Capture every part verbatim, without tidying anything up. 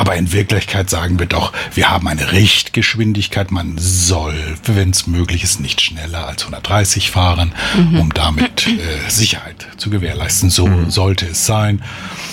Aber in Wirklichkeit sagen wir doch, wir haben eine Richtgeschwindigkeit. Man soll, wenn es möglich ist, nicht schneller als hundertdreißig fahren, mhm. um damit äh, Sicherheit zu gewährleisten. So mhm. sollte es sein.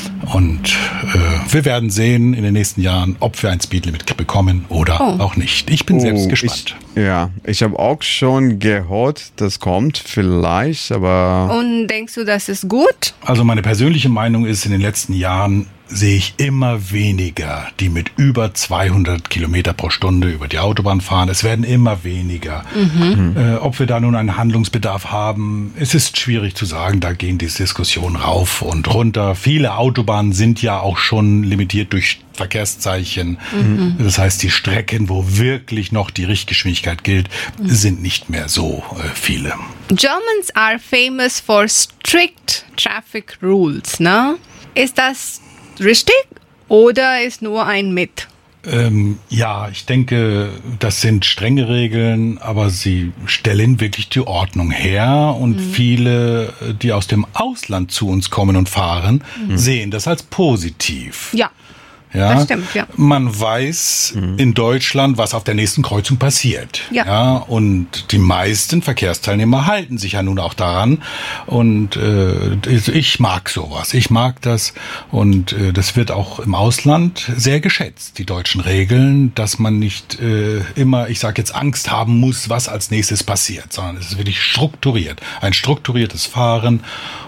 Und äh, wir werden sehen in den nächsten Jahren, ob wir ein Speedlimit bekommen oder oh. auch nicht. Ich bin oh, selbst gespannt. Ich, ja, ich habe auch schon gehört, das kommt vielleicht, aber... Und denkst du, das ist gut? Also meine persönliche Meinung ist, in den letzten Jahren sehe ich immer weniger, die mit über zweihundert Kilometer pro Stunde über die Autobahn fahren. Es werden immer weniger. Mhm. Äh, ob wir da nun einen Handlungsbedarf haben, es ist schwierig zu sagen. Da gehen die Diskussionen rauf und runter. Viele Autobahnen sind ja auch schon limitiert durch Verkehrszeichen. Mhm. Das heißt, die Strecken, wo wirklich noch die Richtgeschwindigkeit gilt, mhm. sind nicht mehr so äh, viele. Germans are famous for strict traffic rules, ne? Ist das richtig oder ist nur ein Myth? Ähm, ja, ich denke, das sind strenge Regeln, aber sie stellen wirklich die Ordnung her und mhm. viele, die aus dem Ausland zu uns kommen und fahren, mhm. sehen das als positiv. Ja. Ja, das stimmt, ja. Man weiß mhm. in Deutschland, was auf der nächsten Kreuzung passiert. Ja. Ja, und die meisten Verkehrsteilnehmer halten sich ja nun auch daran. Und äh, ich mag sowas. Ich mag das. Und äh, das wird auch im Ausland sehr geschätzt, die deutschen Regeln, dass man nicht äh, immer, ich sage jetzt, Angst haben muss, was als nächstes passiert, sondern es ist wirklich strukturiert. Ein strukturiertes Fahren.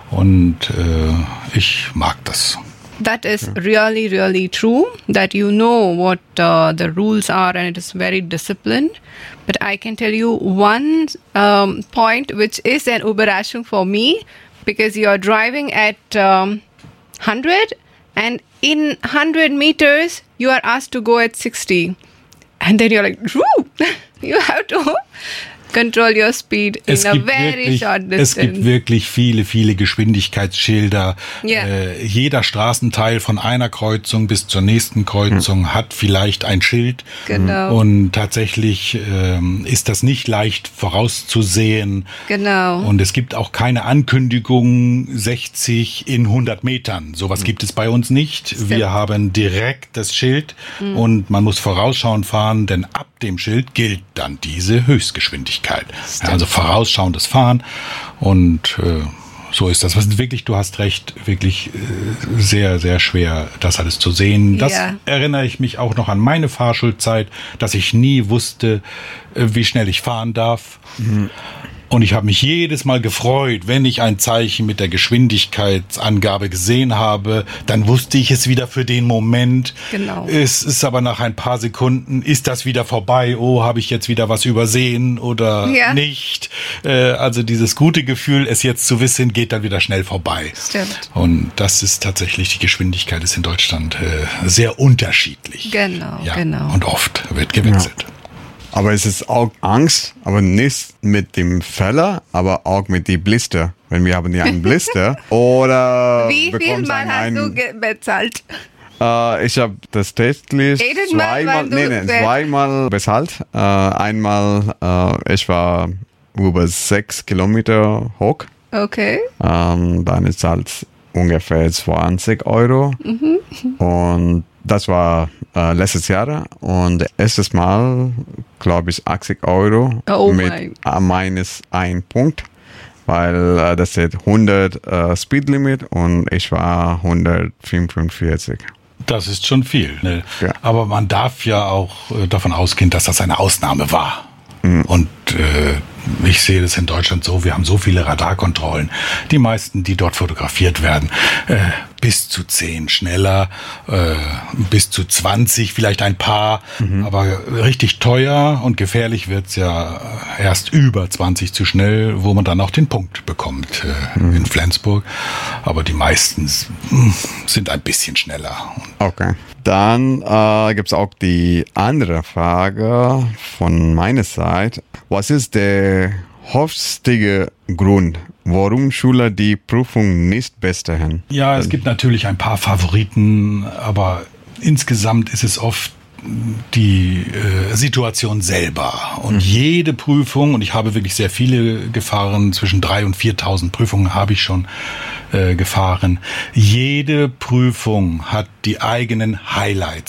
Und äh, ich mag das. That is really, really true, that you know what uh, the rules are and it is very disciplined. But I can tell you one um, point which is an Überraschung for me, because you are driving at um, one hundred and in one hundred meters you are asked to go at sixty. And then you're like, whoo, you have to control your speed in es a gibt very wirklich, short distance. Es gibt wirklich viele, viele Geschwindigkeitsschilder. Yeah. Äh, jeder Straßenteil von einer Kreuzung bis zur nächsten Kreuzung mhm. hat vielleicht ein Schild. Genau. Und tatsächlich ähm, ist das nicht leicht vorauszusehen. Genau. Und es gibt auch keine Ankündigung sechzig in hundert Metern. Sowas mhm. gibt es bei uns nicht. Stimmt. Wir haben direkt das Schild mhm. und man muss vorausschauend fahren, denn ab dem Schild gilt dann diese Höchstgeschwindigkeit. Ja, also vorausschauendes Fahren und äh, so ist das. Was wirklich, du hast recht, wirklich äh, sehr, sehr schwer, das alles zu sehen. Das ja. erinnere ich mich auch noch an meine Fahrschulzeit, dass ich nie wusste, äh, wie schnell ich fahren darf. Mhm. Und ich habe mich jedes Mal gefreut, wenn ich ein Zeichen mit der Geschwindigkeitsangabe gesehen habe, dann wusste ich es wieder für den Moment. Genau. Es ist aber nach ein paar Sekunden, ist das wieder vorbei? Oh, habe ich jetzt wieder was übersehen oder ja. nicht? Äh, also dieses gute Gefühl, es jetzt zu wissen, geht dann wieder schnell vorbei. Stimmt. Und das ist tatsächlich, die Geschwindigkeit ist in Deutschland äh, sehr unterschiedlich. Genau, ja, genau. Und oft wird gewechselt. Ja. Aber es ist auch Angst, aber nicht mit dem Fäller, aber auch mit den Blister. Wenn wir haben ja einen Blister oder wie viel Mal hast einen, du ge- bezahlt? Äh, ich habe das täglich Jedes Mal, zweimal, weil nee, du nee, zweimal bezahlt. Äh, einmal, äh, ich war über sechs Kilometer hoch. Okay. Ähm, dann ist halt ungefähr zwanzig Euro. Mhm. Und das war äh, letztes Jahr und erstes Mal, glaube ich, achtzig Euro oh mit äh, minus ein Punkt, weil äh, das steht hundert äh, Speedlimit und ich war hundertfünfundvierzig. Das ist schon viel, ne? Ja. Aber man darf ja auch äh, davon ausgehen, dass das eine Ausnahme war. Mhm. Und äh, ich sehe das in Deutschland so, wir haben so viele Radarkontrollen. Die meisten, die dort fotografiert werden, äh, bis zu zehn schneller, äh, bis zu zwanzig, vielleicht ein paar. Mhm. Aber richtig teuer und gefährlich wird's ja erst über zwanzig zu schnell, wo man dann auch den Punkt bekommt äh, mhm. in Flensburg. Aber die meisten sind ein bisschen schneller. Okay. Dann äh, gibt es auch die andere Frage von meiner Seite. Was ist der häufigste Grund, warum Schüler die Prüfung nicht bestehen? Ja, es gibt natürlich ein paar Favoriten, aber insgesamt ist es oft die äh, Situation selber. Und mhm. jede Prüfung, und ich habe wirklich sehr viele gefahren, zwischen dreitausend und viertausend Prüfungen habe ich schon äh, gefahren. Jede Prüfung hat die eigenen Highlights.